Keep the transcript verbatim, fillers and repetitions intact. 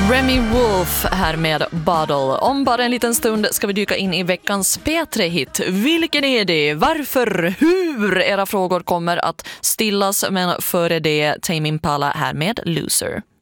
Remy Wolf här med Bottle. Om bara en liten stund ska vi dyka in i veckans P tre-hit. Vilken är det? Varför? Hur? Era frågor kommer att stillas, men före det Tame Impala här med Loser.